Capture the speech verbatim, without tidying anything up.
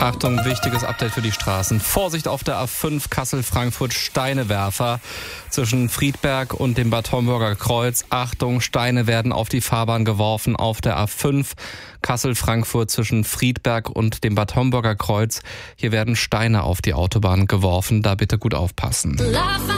Achtung, wichtiges Update für die Straßen. Vorsicht auf der A fünf Kassel-Frankfurt, Steinewerfer zwischen Friedberg und dem Bad Homburger Kreuz. Achtung, Steine werden auf die Fahrbahn geworfen auf der A fünf Kassel-Frankfurt zwischen Friedberg und dem Bad Homburger Kreuz. Hier werden Steine auf die Autobahn geworfen, da bitte gut aufpassen.